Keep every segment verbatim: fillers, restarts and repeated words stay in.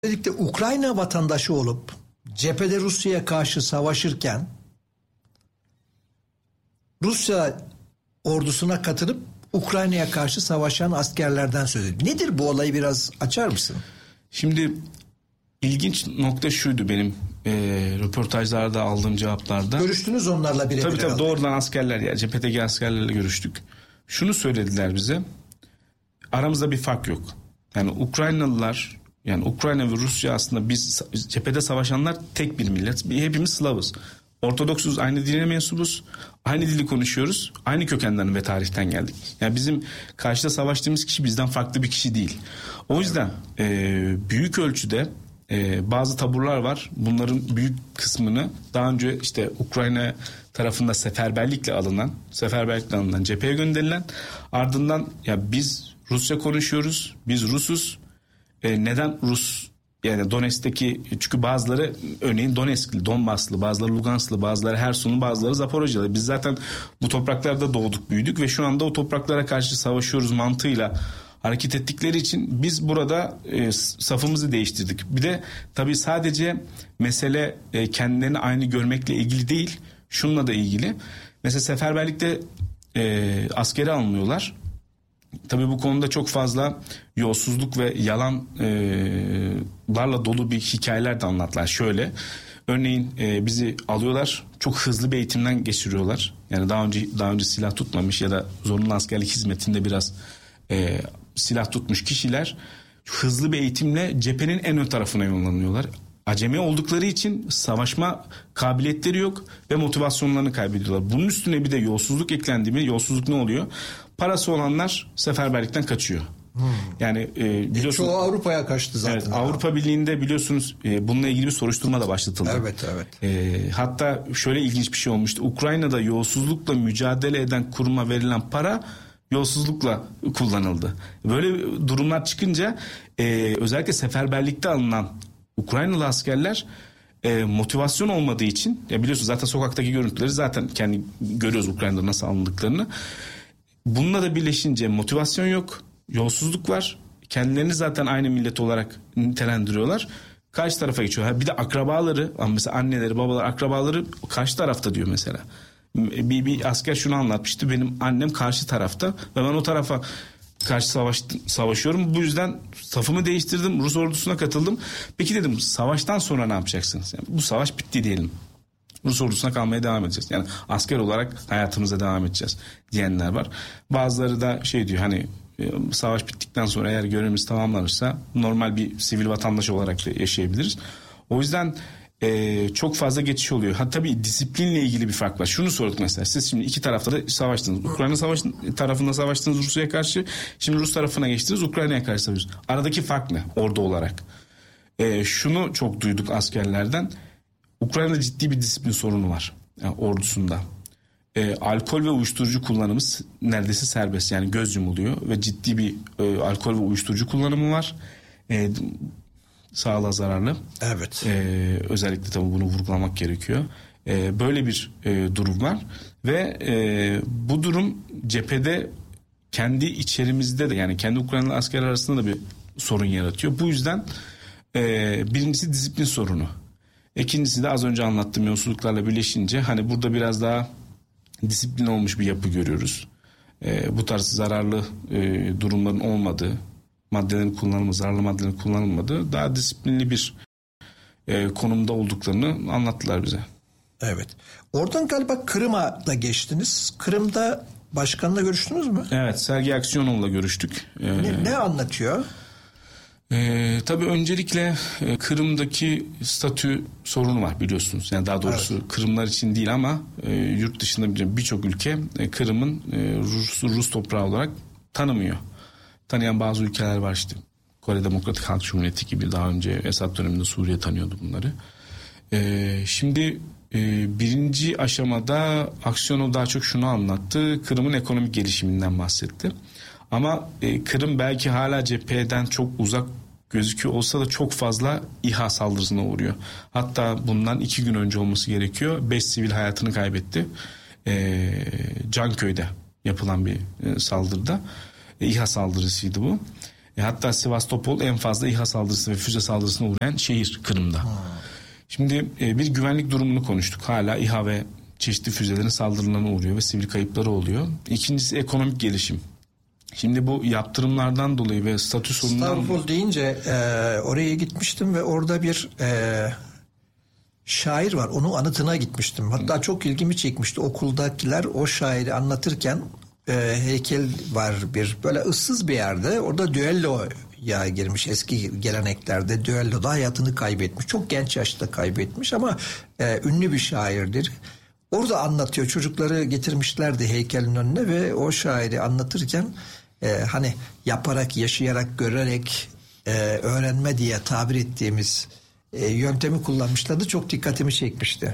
Özellikle Ukrayna vatandaşı olup cephede Rusya'ya karşı savaşırken Rusya ordusuna katılıp Ukrayna'ya karşı savaşan askerlerden söz ediyor. Nedir bu olayı, biraz açar mısın? Şimdi ilginç nokta şuydu benim e, röportajlarda aldığım cevaplarda. Görüştünüz onlarla birebir. Tabii tabii doğrudan askerler, ya cephedeki askerlerle görüştük. Şunu söylediler bize: aramızda bir fark yok. Yani Ukraynalılar, yani Ukrayna ve Rusya aslında biz cephede savaşanlar tek bir millet. Hepimiz Slavız. Ortodoksuz, aynı dine mensubuz. Aynı dili konuşuyoruz. Aynı kökenden ve tarihten geldik. Yani bizim karşıda savaştığımız kişi bizden farklı bir kişi değil. O yüzden e, büyük ölçüde e, bazı taburlar var. Bunların büyük kısmını daha önce işte Ukrayna tarafında seferberlikle alınan, seferberlikle alınan cepheye gönderilen, ardından ya biz Rusça konuşuyoruz, biz Rusuz. E, neden Rus? Yani Donetsk'teki, çünkü bazıları örneğin Donetskli, Donbaslı, bazıları Lugansklı, bazıları Hersonlu, bazıları Zaporojyalı. Biz zaten bu topraklarda doğduk, büyüdük ve şu anda o topraklara karşı savaşıyoruz mantığıyla hareket ettikleri için biz burada e, safımızı değiştirdik. Bir de tabii sadece mesele e, kendilerini aynı görmekle ilgili değil, şununla da ilgili. Mesela seferberlikte e, askere almıyorlar. Tabii bu konuda çok fazla yolsuzluk ve yalanlarla dolu bir hikayeler de anlattılar. Şöyle, örneğin e, bizi alıyorlar, çok hızlı bir eğitimden geçiriyorlar. Yani daha önce daha önce silah tutmamış ya da zorunlu askerlik hizmetinde biraz e, silah tutmuş kişiler hızlı bir eğitimle cephenin en ön tarafına yollanıyorlar. Acemi oldukları için savaşma kabiliyetleri yok ve motivasyonlarını kaybediyorlar. Bunun üstüne bir de yolsuzluk eklendi mi, yolsuzluk ne oluyor? Parası olanlar seferberlikten kaçıyor. Hmm. Yani e, biliyorsunuz, çoğu Avrupa'ya kaçtı zaten. Evet, Avrupa Birliği'nde biliyorsunuz e, bununla ilgili bir soruşturma da başlatıldı. Evet, evet. E, hatta şöyle ilginç bir şey olmuştu. Ukrayna'da yolsuzlukla mücadele eden kuruma verilen para yolsuzlukla kullanıldı. Böyle durumlar çıkınca e, özellikle seferberlikte alınan Ukraynalı askerler e, motivasyon olmadığı için, ya biliyorsunuz zaten sokaktaki görüntüleri zaten kendi görüyoruz Ukrayna'da nasıl alındıklarını. Bununla da birleşince motivasyon yok, yolsuzluk var. Kendilerini zaten aynı millet olarak nitelendiriyorlar. Karşı tarafa geçiyor. Bir de akrabaları, mesela anneleri, babalar, akrabaları karşı tarafta diyor mesela. Bir, bir asker şunu anlatmıştı: benim annem karşı tarafta ve ben o tarafa karşı savaş, savaşıyorum. Bu yüzden safımı değiştirdim, Rus ordusuna katıldım. Peki dedim, savaştan sonra ne yapacaksınız? Yani bu savaş bitti diyelim, Rus ordusuna kalmaya devam edeceğiz. Yani asker olarak hayatımıza devam edeceğiz diyenler var. Bazıları da şey diyor, hani savaş bittikten sonra eğer görevimiz tamamlanırsa normal bir sivil vatandaş olarak da yaşayabiliriz. O yüzden Ee, çok fazla geçiş oluyor. Ha tabii disiplinle ilgili bir fark var. Şunu sorduk mesela: siz şimdi iki tarafta da savaştınız. Ukrayna savaş tarafında savaştınız Rusya'ya karşı. Şimdi Rus tarafına geçtiniz, Ukrayna'ya karşı savaştınız. Aradaki fark ne ordu olarak? Ee, şunu çok duyduk askerlerden: Ukrayna'da ciddi bir disiplin sorunu var yani ordusunda. Ee, alkol ve uyuşturucu kullanımı neredeyse serbest, yani göz yumuluyor ve ciddi bir e, alkol ve uyuşturucu kullanımı var. Ee, Sağlığa zararlı. Evet. Ee, özellikle tabii bunu vurgulamak gerekiyor. Ee, böyle bir e, durum var ve e, bu durum cephede kendi içerimizde de, yani kendi Ukraynalı askerler arasında da bir sorun yaratıyor. Bu yüzden e, birincisi disiplin sorunu. İkincisi de az önce anlattığım yolsuzluklarla birleşince hani burada biraz daha disiplin olmuş bir yapı görüyoruz. E, bu tarz zararlı e, durumların olmadığı, maddelerin kullanılmadığı, zararlı maddelerin kullanılmadığı, daha disiplinli bir e, konumda olduklarını anlattılar bize. Evet. Oradan galiba Kırım'a da geçtiniz. Kırım'da başkanla görüştünüz mü? Evet, Sergey Aksionov'la görüştük. Ee, ne, ne anlatıyor? E, tabii öncelikle e, Kırım'daki statü sorunu var biliyorsunuz. Yani daha doğrusu evet, Kırımlar için değil ama e, yurt dışında birçok ülke e, Kırım'ın e, Rus, Rus toprağı olarak tanımıyor. Tanıyan bazı ülkeler var, işte Kore Demokratik Halk Cumhuriyeti gibi, daha önce Esad döneminde Suriye tanıyordu bunları. Ee, şimdi e, birinci aşamada Aksyonov daha çok şunu anlattı: Kırım'ın ekonomik gelişiminden bahsetti. Ama e, Kırım belki hala cepheden çok uzak gözüküyor olsa da çok fazla İHA saldırısına uğruyor. Hatta bundan iki gün önce olması gerekiyor, beş sivil hayatını kaybetti. E, Canköy'de yapılan bir e, saldırıda. İHA saldırısıydı bu. E, hatta Sivastopol en fazla İHA saldırısı ve füze saldırısına uğrayan şehir Kırım'da. Hmm. Şimdi e, bir güvenlik durumunu konuştuk. Hala İHA ve çeşitli füzelerin saldırılarına uğruyor ve sivil kayıpları oluyor. İkincisi ekonomik gelişim. Şimdi bu yaptırımlardan dolayı ve statü sorunundan... Stavropol deyince e, oraya gitmiştim ve orada bir e, şair var. Onun anıtına gitmiştim. Hatta çok ilgimi çekmişti. Okuldakiler o şairi anlatırken e, heykel var bir böyle ıssız bir yerde. Orada düelloya girmiş. Eski geleneklerde düelloda hayatını kaybetmiş. Çok genç yaşta kaybetmiş ama e, ünlü bir şairdir. Orada anlatıyor. Çocukları getirmişlerdi heykelin önüne ve o şairi anlatırken e, hani yaparak, yaşayarak, görerek e, öğrenme diye tabir ettiğimiz e, yöntemi kullanmışlardı. Çok dikkatimi çekmişti.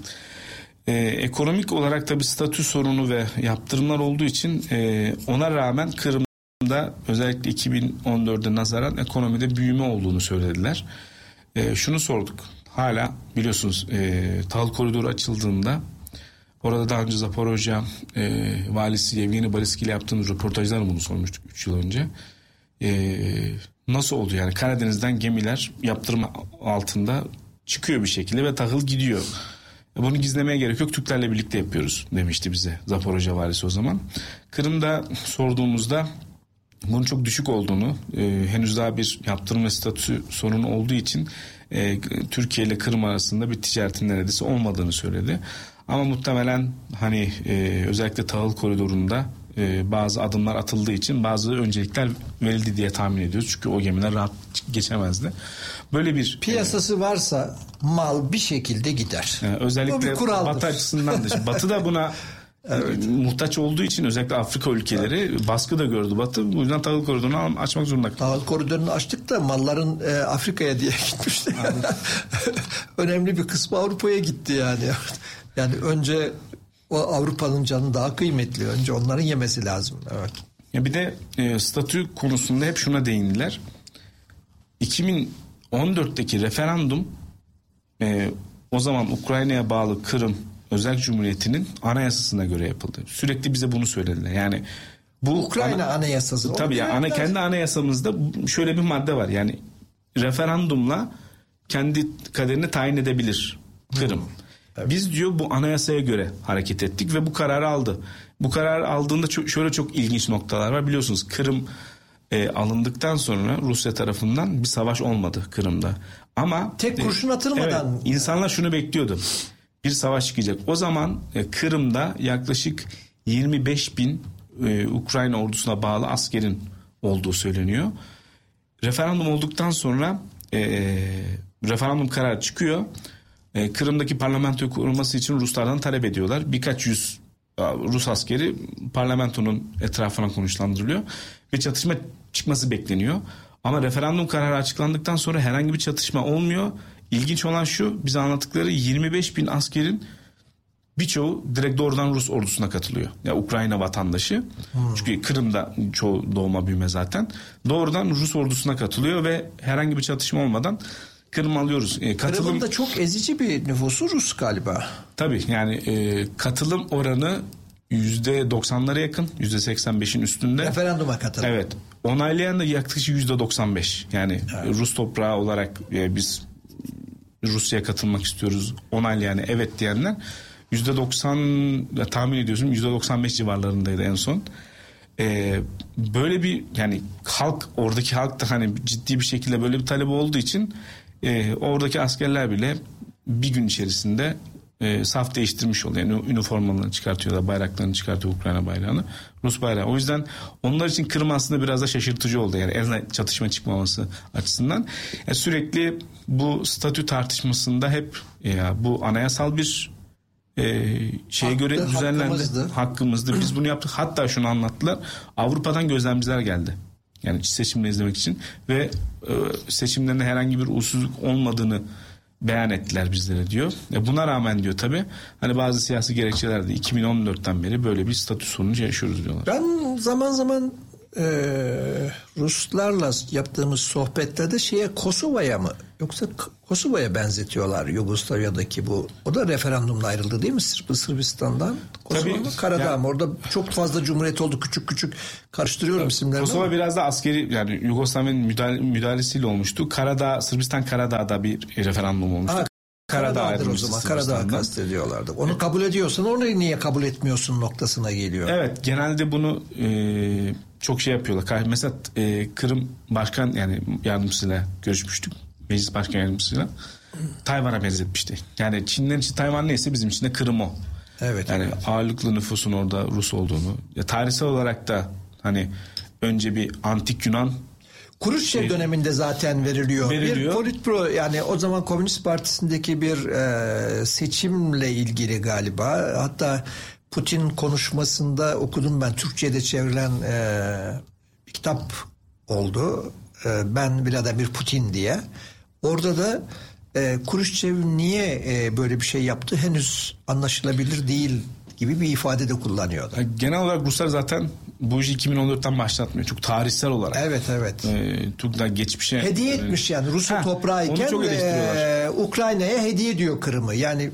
Ee, ekonomik olarak tabii statü sorunu ve yaptırımlar olduğu için e, ona rağmen Kırım'da özellikle iki bin on dörde nazaran ekonomide büyüme olduğunu söylediler. E, şunu sorduk. Hala biliyorsunuz e, tahıl koridoru açıldığında orada daha önce Zaporojye e, valisi Yevgeni Baliski ile yaptığımız röportajda bunu sormuştuk üç yıl önce. E, nasıl oldu yani Karadeniz'den gemiler yaptırım altında çıkıyor bir şekilde ve tahıl gidiyor. Bunu gizlemeye gerek yok, Türklerle birlikte yapıyoruz demişti bize Zaporojye valisi o zaman. Kırım'da sorduğumuzda bunun çok düşük olduğunu, e, henüz daha bir yaptırım ve statü sorunu olduğu için e, Türkiye ile Kırım arasında bir ticaretin neredeyse olmadığını söyledi. Ama muhtemelen hani e, özellikle tahıl koridorunda e, bazı adımlar atıldığı için bazı öncelikler verildi diye tahmin ediyoruz. Çünkü o gemiler rahat geçemezdi. Böyle bir piyasası e, varsa mal bir şekilde gider. E, özellikle Batı açısından Batı da buna evet. muhtaç olduğu için özellikle Afrika ülkeleri evet. baskı da gördü Batı. Bu yüzden tahıl koridorunu açmak zorunda kaldı. Tahıl koridorunu açtık da malların e, Afrika'ya diye gitmişti. Önemli bir kısmı Avrupa'ya gitti yani. Yani önce o Avrupa'nın canı daha kıymetli. Önce onların yemesi lazım. Evet. Ya bir de e, statü konusunda hep şuna değindiler. iki bin on dörtteki referandum e, o zaman Ukrayna'ya bağlı Kırım Özel Cumhuriyeti'nin anayasasına göre yapıldı. Sürekli bize bunu söylediler. Yani bu Ukrayna ana, anayasası. Tabii ya ana kendi anayasamızda şöyle bir madde var. Yani referandumla kendi kaderini tayin edebilir Kırım. Hmm. Evet. Biz diyor bu anayasaya göre hareket ettik ve bu kararı aldı. Bu kararı aldığında çok, şöyle çok ilginç noktalar var. Biliyorsunuz Kırım e, alındıktan sonra Rusya tarafından bir savaş olmadı Kırım'da. Ama tek kurşun atılmadan evet, insanlar şunu bekliyordu. Bir savaş çıkacak. O zaman e, Kırım'da yaklaşık yirmi beş bin e, Ukrayna ordusuna bağlı askerin olduğu söyleniyor. Referandum olduktan sonra e, referandum kararı çıkıyor. E, Kırım'daki parlamentoyu kurulması için Ruslardan talep ediyorlar. Birkaç yüz Rus askeri parlamentonun etrafına konuşlandırılıyor ve çatışma çıkması bekleniyor. Ama referandum kararı açıklandıktan sonra herhangi bir çatışma olmuyor. İlginç olan şu, bize anlattıkları yirmi beş bin askerin birçoğu direkt doğrudan Rus ordusuna katılıyor. Ya yani Ukrayna vatandaşı. Hmm. Çünkü Kırım'da çoğu doğma büyüme zaten. Doğrudan Rus ordusuna katılıyor ve herhangi bir çatışma olmadan Kırım alıyoruz. E, katılım... Kırım'da çok ezici bir nüfusu Rus galiba. Tabii yani e, katılım oranı yüzde doksanlara yakın, yüzde seksen beşin üstünde. Referanduma katılım. Evet. Onaylayan da yaklaşık yüzde doksan beş. Yani evet. Rus toprağı olarak e, biz Rusya'ya katılmak istiyoruz. Onaylayan evet diyenler yüzde doksan tahmin ediyorsun yüzde doksan beş civarlarındaydı en son. Ee, böyle bir yani halk oradaki halk da hani ciddi bir şekilde böyle bir talep olduğu için e, oradaki askerler bile bir gün içerisinde e, saf değiştirmiş oluyor. Yani üniformalarını çıkartıyorlar, bayraklarını çıkartıyor, Ukrayna bayrağını, Rus bayrağı. O yüzden onlar için Kırım aslında biraz da şaşırtıcı oldu. Yani en azından çatışma çıkmaması açısından. Yani sürekli bu statü tartışmasında hep ya bu anayasal bir Ee, şeye Hakkı, göre düzenlendi. Hakkımızdı. Hakkımızdı. Biz bunu yaptık. Hatta şunu anlattılar. Avrupa'dan gözlemciler geldi. Yani seçimleri izlemek için ve e, seçimlerinde herhangi bir usulsüzlük olmadığını beyan ettiler bizlere diyor. E, buna rağmen diyor tabii hani bazı siyasi gerekçelerde iki bin on dörtten beri böyle bir statü sorunu yaşıyoruz diyorlar. Ben zaman zaman e, Ruslarla yaptığımız sohbette de şeye Kosova'ya mı yoksa Kosova'ya benzetiyorlar Yugoslavya'daki bu. O da referandumla ayrıldı değil mi Sırp Sırbistan'dan? Kosova mı? Karadağ yani, mı? Orada çok fazla cumhuriyet oldu. Küçük küçük karıştırıyorum isimlerini. Kosova ama. Biraz da askeri yani Yugoslavya'nın müdahale, müdahalesiyle olmuştu. Karadağ, Sırbistan Karadağ'da bir referandum olmuştu. Ha, Karadağ'dır o zaman. Karadağ kastediyorlardı. Onu kabul ediyorsan onu niye kabul etmiyorsun noktasına geliyor. Evet, genelde bunu e, çok şey yapıyorlar. Mesela e, Kırım Başkan yani yardımcısıyla görüşmüştük. Meclis Başkan Yardımcısıyla. Tayvan'a benzetmişti. Yani Çinler için Tayvan neyse bizim için de Kırım o. Evet. Yani evet. ağırlıklı nüfusun orada Rus olduğunu. Ya, tarihsel olarak da hani önce bir antik Yunan Kuruşçev şey, döneminde zaten veriliyor. veriliyor. Bir Politburo yani o zaman Komünist Partisi'ndeki bir e, seçimle ilgili galiba. Hatta Putin konuşmasında okudum ben. Türkçe'de çevrilen e, bir kitap oldu. E, ben Vladimir Putin diye. Orada da e, Kuruşçev niye e, böyle bir şey yaptı henüz anlaşılabilir değil gibi bir ifade de kullanıyordu. Genel olarak Ruslar zaten bu işi iki bin on dörtten başlatmıyor. Çok tarihsel olarak. Evet evet. E, çok daha geçmişe. Hediye etmiş yani Rusya ha, toprağıyken e, Ukrayna'ya hediye ediyor Kırım'ı. Yani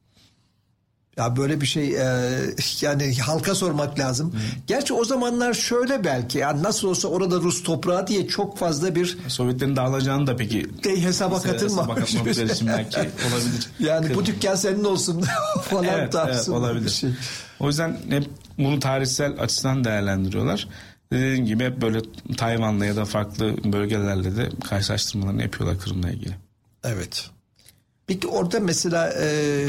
ya böyle bir şey e, yani halka sormak lazım. Hı. Gerçi o zamanlar şöyle belki yani nasıl olsa orada Rus toprağı diye çok fazla bir Sovyetlerin dağılacağını da peki de hesaba katılmamış. Için belki olabilir. Yani Kırım. Bu dükkan senin olsun falan evet, evet, olabilir. Şey. O yüzden hep bunu tarihsel açıdan değerlendiriyorlar. Dediğim gibi hep böyle Tayvan'la ya da farklı bölgelerle de karşılaştırmalarını yapıyorlar Kırım'la ilgili. Evet. Peki orada mesela e,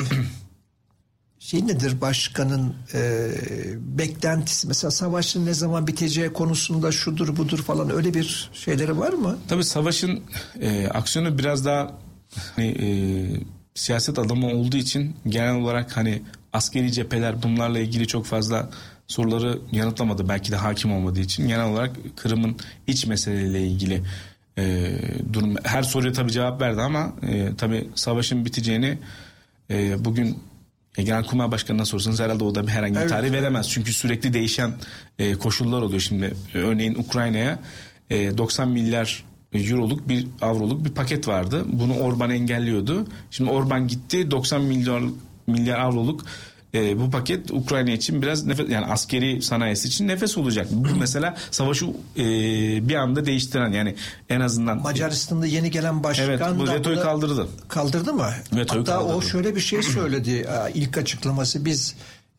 şey nedir başkanın e, beklentisi? Mesela savaşın ne zaman biteceği konusunda şudur budur falan öyle bir şeyleri var mı? Tabii savaşın e, aksiyonu biraz daha hani, e, siyaset adamı olduğu için genel olarak hani askeri cepheler bunlarla ilgili çok fazla soruları yanıtlamadı. Belki de hakim olmadığı için genel olarak Kırım'ın iç meseleyle ilgili e, durum. Her soruya tabii cevap verdi ama e, tabii savaşın biteceğini e, bugün e, Genelkurmay Başkanı'na sorsanız herhalde o da bir herhangi bir tarih evet. veremez. Çünkü sürekli değişen e, koşullar oluyor şimdi. Örneğin Ukrayna'ya e, doksan milyar euroluk bir avroluk bir paket vardı. Bunu Orban engelliyordu. Şimdi Orban gitti doksan milyar milyar avroluk e, bu paket Ukrayna için biraz nefes yani askeri sanayisi için nefes olacak. Bu mesela savaşı e, bir anda değiştiren yani en azından Macaristan'da yeni gelen başkan evet, bu vetoyu da kaldırdı. Kaldırdı mı? Vetoyu Hatta kaldırdı. O şöyle bir şey söyledi ilk açıklaması biz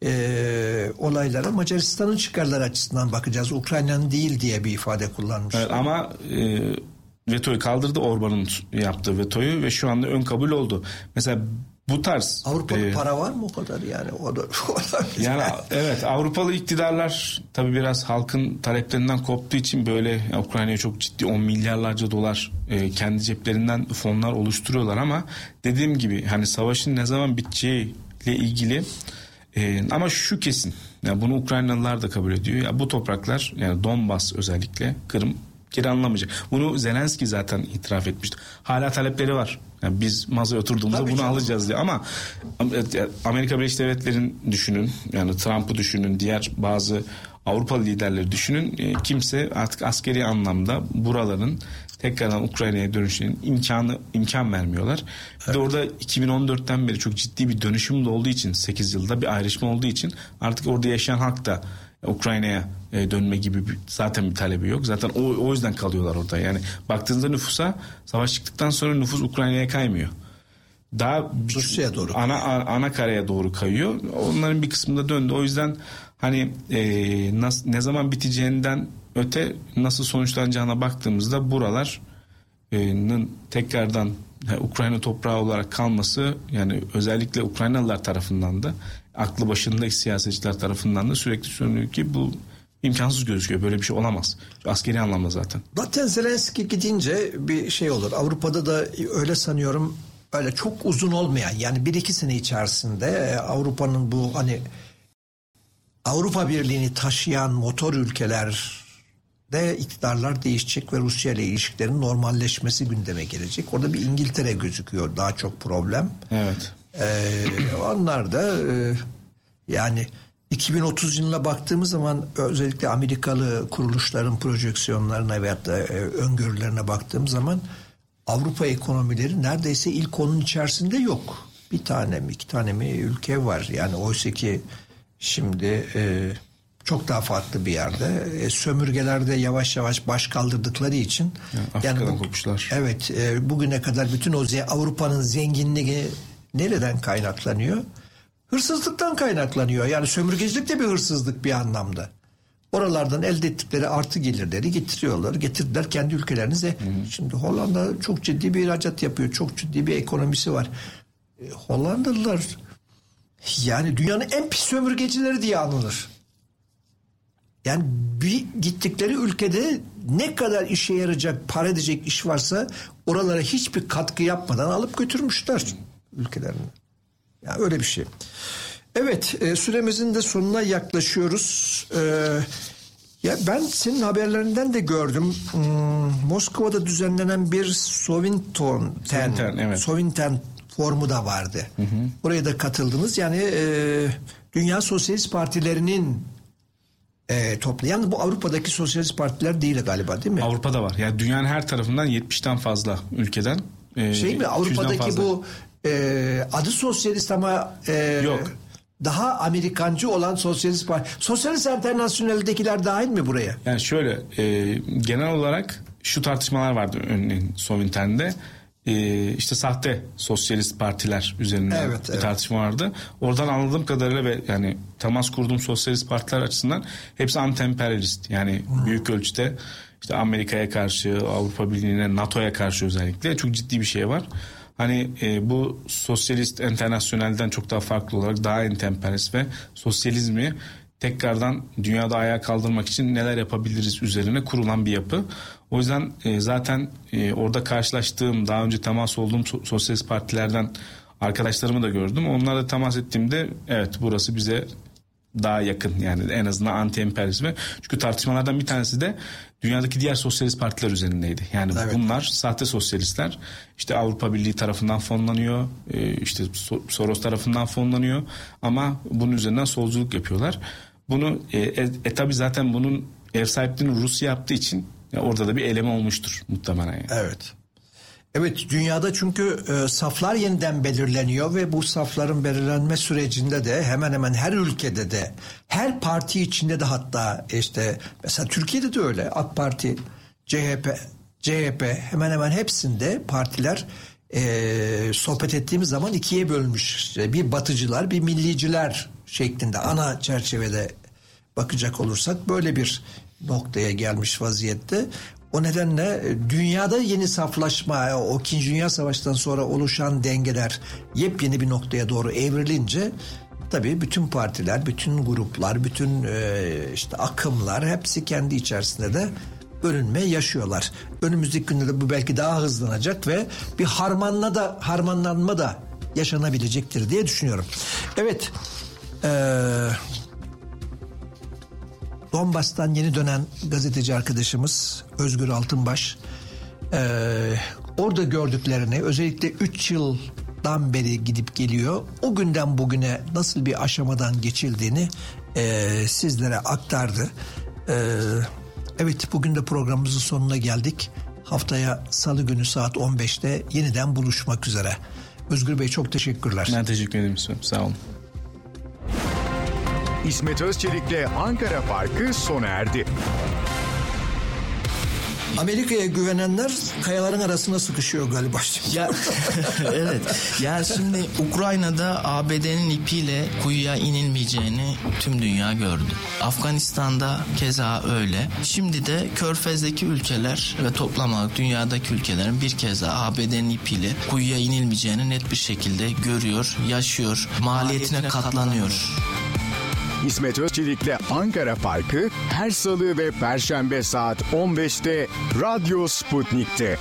e, olaylara Macaristan'ın çıkarları açısından bakacağız. Ukrayna'nın değil diye bir ifade kullanmış. Evet, ama e, vetoyu kaldırdı Orban'ın yaptığı vetoyu ve şu anda ön kabul oldu. Mesela bu tarz Avrupa'da e, para var mı o kadar yani o da, o da yani evet Avrupalı iktidarlar tabii biraz halkın taleplerinden koptuğu için böyle Ukrayna'ya çok ciddi on milyarlarca dolar e, kendi ceplerinden fonlar oluşturuyorlar ama dediğim gibi hani savaşın ne zaman biteceğiyle ilgili e, ama şu kesin yani bunu Ukraynalılar da kabul ediyor ya bu topraklar yani Donbas özellikle Kırım geri anlamayacak. Bunu Zelenski zaten itiraf etmişti. Hala talepleri var. Yani biz masaya oturduğumuzda Tabii bunu canım. alacağız diye. Ama Amerika Birleşik Devletleri'nin düşünün. Yani Trump'ı düşünün. Diğer bazı Avrupa liderleri düşünün. Kimse artık askeri anlamda buraların tekrardan Ukrayna'ya dönüşünün imkanı imkan vermiyorlar. Evet. Bir de orada iki bin on dörtten beri çok ciddi bir dönüşüm de olduğu için sekiz yılda bir ayrışma olduğu için artık orada yaşayan halk da Ukrayna'ya dönme gibi bir, zaten bir talebi yok. Zaten o, o yüzden kalıyorlar orada. Yani baktığınızda nüfusa savaş çıktıktan sonra nüfus Ukrayna'ya kaymıyor. Daha Rusya'ya doğru. Ana ana karaya doğru kayıyor. Onların bir kısmında döndü. O yüzden hani e, nas, ne zaman biteceğinden öte nasıl sonuçlanacağına baktığımızda buraların tekrardan yani Ukrayna toprağı olarak kalması yani özellikle Ukraynalılar tarafından da aklı başındaki siyasetçiler tarafından da sürekli söyleniyor ki bu imkansız gözüküyor. Böyle bir şey olamaz. Askeri anlamda zaten. Zaten Zelenski gidince bir şey olur. Avrupa'da da öyle sanıyorum öyle çok uzun olmayan yani bir iki sene içerisinde Avrupa'nın bu hani Avrupa Birliği'ni taşıyan motor ülkeler de iktidarlar değişecek ve Rusya ile ilişkilerin normalleşmesi gündeme gelecek. Orada bir İngiltere gözüküyor daha çok problem. Evet. Ee, onlar da e, yani iki bin otuz yılına baktığımız zaman özellikle Amerikalı kuruluşların projeksiyonlarına veyahut da öngörülerine baktığım zaman Avrupa ekonomileri neredeyse ilk onun içerisinde yok. Bir tane mi iki tane mi ülke var. Yani oysa ki şimdi e, çok daha farklı bir yerde. E, sömürgelerde yavaş yavaş baş kaldırdıkları için. Yani, yani bu, kopuşlar. Evet e, bugüne kadar bütün o Avrupa'nın zenginliği nereden kaynaklanıyor? Hırsızlıktan kaynaklanıyor. Yani sömürgecilik de bir hırsızlık bir anlamda. Oralardan elde ettikleri artı gelirleri getiriyorlar. Getirdiler kendi ülkelerinize. Hı. Şimdi Hollanda çok ciddi bir ihracat yapıyor. Çok ciddi bir ekonomisi var. E, Hollandalılar yani dünyanın en pis sömürgecileri diye anılır. Yani bir gittikleri ülkede ne kadar işe yarayacak, para edecek iş varsa oralara hiçbir katkı yapmadan alıp götürmüşler ülkelerini. Ya öyle bir şey. Evet, e, süremizin de sonuna yaklaşıyoruz. E, ya ben senin haberlerinden de gördüm. Hmm, Moskova'da düzenlenen bir Sovinton, Sovinten, evet. Sovinten formu da vardı. Hı hı. Oraya da katıldınız. Yani e, Dünya Sosyalist Partilerinin e, toplayan, bu Avrupa'daki sosyalist partiler değil galiba, değil mi? Avrupa'da var. Yani dünyanın her tarafından yetmişten fazla ülkeden. E, şey mi? Avrupa'daki bu e, adı sosyalist ama e, yok. Daha Amerikancı olan sosyalist parti. Sosyalist Enternasyonel'dekiler dahil mi buraya? Yani şöyle e, genel olarak şu tartışmalar vardı örneğin Sovinten'de. E, işte sahte sosyalist partiler üzerinden evet, bir evet. tartışma vardı. Oradan anladığım kadarıyla ve yani temas kurduğum sosyalist partiler açısından hepsi anti-emperyalist. Yani hmm. büyük ölçüde işte Amerika'ya karşı, Avrupa Birliği'ne, NATO'ya karşı özellikle çok ciddi bir şey var. Hani e, bu sosyalist enternasyonelden çok daha farklı olarak daha anti-emperyalist ve sosyalizmi tekrardan dünyada ayağa kaldırmak için neler yapabiliriz üzerine kurulan bir yapı. O yüzden e, zaten e, orada karşılaştığım, daha önce temas olduğum so- sosyalist partilerden arkadaşlarımı da gördüm. Onlarla temas ettiğimde evet burası bize daha yakın, yani en azından anti-emperyalizme. Çünkü tartışmalardan bir tanesi de dünyadaki diğer sosyalist partiler üzerindeydi. Yani evet. Bunlar sahte sosyalistler. İşte Avrupa Birliği tarafından fonlanıyor, işte Soros tarafından fonlanıyor ama bunun üzerinden solculuk yapıyorlar. Bunu e, e tabi zaten bunun ev sahipliğini Rusya yaptığı için ya orada da bir eleme olmuştur muhtemelen. Yani. Evet. Evet, dünyada çünkü e, saflar yeniden belirleniyor ve bu safların belirlenme sürecinde de hemen hemen her ülkede de, her parti içinde de, hatta işte mesela Türkiye'de de öyle, AK Parti, C H P, C H P hemen hemen hepsinde partiler e, sohbet ettiğimiz zaman ikiye bölmüş. İşte bir batıcılar, bir milliciler şeklinde ana çerçevede bakacak olursak böyle bir noktaya gelmiş vaziyette. O nedenle dünyada yeni saflaşma, o İkinci Dünya Savaşı'ndan sonra oluşan dengeler yepyeni bir noktaya doğru evrilince tabii bütün partiler, bütün gruplar, bütün e, işte akımlar hepsi kendi içerisinde de bölünme yaşıyorlar. Önümüzdeki günlerde bu belki daha hızlanacak ve bir harmanla da harmanlanma da yaşanabilecektir diye düşünüyorum. Evet. Eee Donbas'tan yeni dönen gazeteci arkadaşımız Özgür Altınbaş e, orada gördüklerini, özellikle üç yıldan beri gidip geliyor, o günden bugüne nasıl bir aşamadan geçildiğini e, sizlere aktardı. E, evet, bugün de programımızın sonuna geldik. Haftaya Salı günü saat on beşte yeniden buluşmak üzere. Özgür Bey, çok teşekkürler. Ben teşekkür ederim. Sağ olun. İsmet Özçelik'le Ankara Farkı sona erdi. Amerika'ya güvenenler kayaların arasına sıkışıyor galiba. Ya evet. Ya şimdi Ukrayna'da A B D'nin ipiyle kuyuya inilmeyeceğini tüm dünya gördü. Afganistan'da keza öyle. Şimdi de Körfez'deki ülkeler ve toplam olarak dünyadaki ülkelerin bir kez daha A B D'nin ipiyle kuyuya inilmeyeceğini net bir şekilde görüyor, yaşıyor, maliyetine katlanıyor. İsmet Özçelik'le Ankara Farkı her salı ve perşembe saat on beşte Radyo Sputnik'te.